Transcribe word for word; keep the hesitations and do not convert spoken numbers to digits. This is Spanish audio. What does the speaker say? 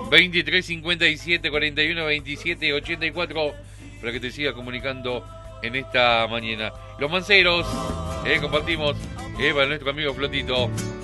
veintitrés cincuenta y siete cuarenta y uno veintisiete ochenta y cuatro para que te siga comunicando en esta mañana. Los manceros, eh, compartimos, eh, para nuestro amigo Flotito.